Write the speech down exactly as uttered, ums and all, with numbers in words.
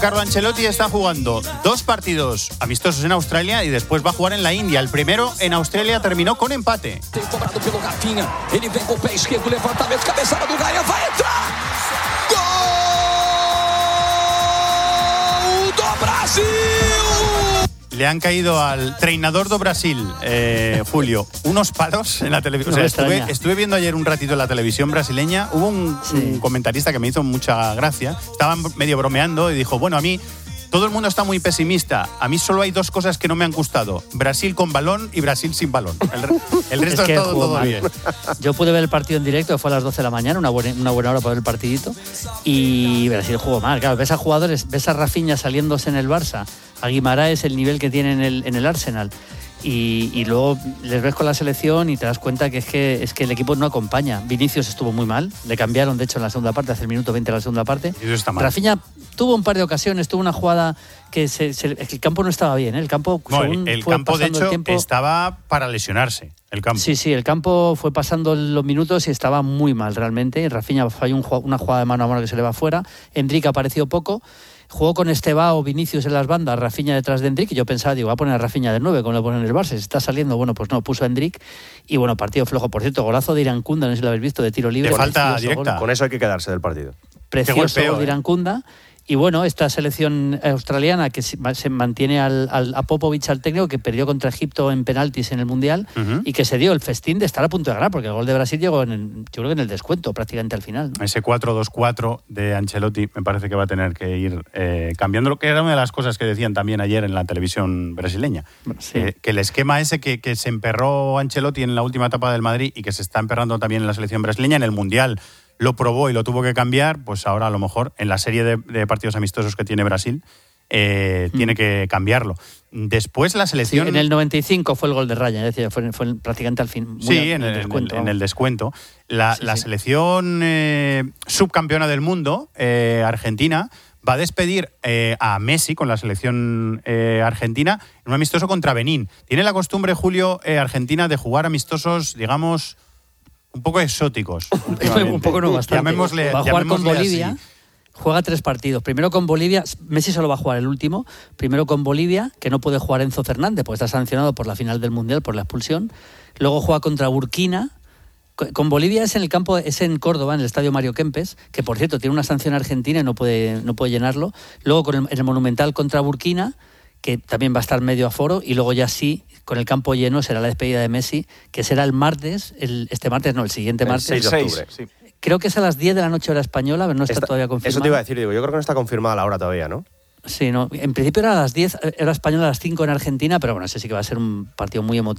Carlo Ancelotti está jugando dos partidos amistosos en Australia y después va a jugar en la India. El primero en Australia terminó con empate. Cobrado pelo Rafinha, ele vem com o pé esquerdo, levantamento, cabeçada do Gaia, vai entrar! Gol do Brasil! Le han caído al treinador do Brasil, eh, Julio, unos palos en la televisión. No o sea, estuve, estuve viendo ayer un ratito la televisión brasileña. Hubo un, sí. un comentarista que me hizo mucha gracia. Estaban medio bromeando y dijo, bueno, a mí todo el mundo está muy pesimista. A mí solo hay dos cosas que no me han gustado. Brasil con balón y Brasil sin balón. El, el resto es, que es todo, todo bien. Yo pude ver el partido en directo, fue a las doce de la mañana, una buena, una buena hora para ver el partidito. Y Brasil jugó mal. Claro, ves a jugadores, ves a Rafinha saliéndose en el Barça, a Guimaraes el nivel que tiene en el, en el Arsenal. Y, y luego les ves con la selección y te das cuenta que es, que es que el equipo no acompaña. Vinicius estuvo muy mal, le cambiaron de hecho en la segunda parte, hace el minuto veinte de la segunda parte. Y eso está mal. Rafinha tuvo un par de ocasiones, tuvo una jugada que se, se, el campo no estaba bien, ¿eh? El campo, no, el, el campo de hecho tiempo, estaba para lesionarse. El campo. Sí, sí, el campo fue pasando los minutos y estaba muy mal realmente. Rafinha falló un, una jugada de mano a mano que se le va fuera. Enrique apareció poco. Jugó con Estebao, Vinicius en las bandas, Rafinha detrás de Endrick, y yo pensaba, digo, va a poner a Rafinha de nueve, como lo pone en el Barça, se está saliendo, bueno, pues no, puso a Endrick, y bueno, partido flojo, por cierto, golazo de Irankunda, no sé si lo habéis visto, de tiro libre. De falta directa. Gol. Con eso hay que quedarse del partido. Precioso golpeo, gol de Irankunda. Y bueno, esta selección australiana que se mantiene al, al, a Popovic, al técnico, que perdió contra Egipto en penaltis en el Mundial, uh-huh. y que se dio el festín de estar a punto de ganar, porque el gol de Brasil llegó en el, yo creo que en el descuento, prácticamente al final, ¿no? Ese cuatro dos cuatro de Ancelotti me parece que va a tener que ir eh, cambiando, lo que era una de las cosas que decían también ayer en la televisión brasileña. Sí. Eh, que el esquema ese que, que se emperró Ancelotti en la última etapa del Madrid y que se está emperrando también en la selección brasileña, en el Mundial lo probó y lo tuvo que cambiar, pues ahora a lo mejor en la serie de, de partidos amistosos que tiene Brasil eh, mm. tiene que cambiarlo. Después la selección... Sí, en el noventa y cinco fue el gol de Raya, es decir, fue, fue prácticamente al fin. Sí, en el, descuento, en el descuento. La, sí, la sí. selección eh, subcampeona del mundo, eh, Argentina, va a despedir eh, a Messi con la selección eh, argentina en un amistoso contra Benín. Tiene la costumbre, Julio, eh, Argentina, de jugar amistosos, digamos... un poco exóticos. Un poco no, bastante. Llamémosle, va a jugar con Bolivia. Así. Juega tres partidos. Primero con Bolivia. Messi solo va a jugar el último. Primero con Bolivia, que no puede jugar Enzo Fernández, porque está sancionado por la final del Mundial, por la expulsión. Luego juega contra Burkina. Con Bolivia es en el campo, es en Córdoba, en el estadio Mario Kempes, que por cierto tiene una sanción argentina y no puede, no puede llenarlo. Luego con el, en el Monumental contra Burkina, que también va a estar medio aforo, y luego ya sí, con el campo lleno, será la despedida de Messi, que será el martes, el, este martes no, el siguiente martes. El seis de octubre, sí. Creo que es a las diez de la noche hora española, pero no está, está todavía confirmado. Eso te iba a decir, digo, yo creo que no está confirmada la hora todavía, ¿no? Sí, no, en principio era a las diez, hora española, a las cinco en Argentina, pero bueno, sé sí que va a ser un partido muy emotivo.